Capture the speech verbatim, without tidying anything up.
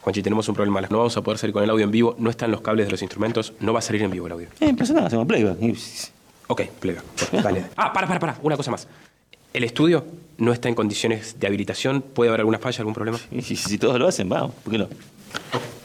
Juanchi, tenemos un problema. No vamos a poder salir con el audio en vivo. No están los cables de los instrumentos. No va a salir en vivo el audio. Eh, no pasa nada, hacemos playback. Ok, playback. Dale. Ah, para, para, para. Una cosa más. El estudio no está en condiciones de habilitación. ¿Puede haber alguna falla, algún problema? Y si, si todos lo hacen, vamos. ¿Por qué no? Ok.